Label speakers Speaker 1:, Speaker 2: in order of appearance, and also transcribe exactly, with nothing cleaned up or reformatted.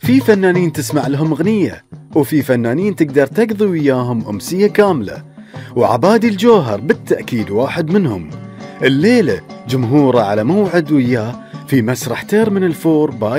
Speaker 1: في فنانين تسمع لهم أغنية، وفي فنانين تقدر تقضي وياهم أمسية كاملة، وعبادي الجوهر بالتأكيد واحد منهم. الليلة جمهوره على موعد وياه في مسرح تيرمينال فور باي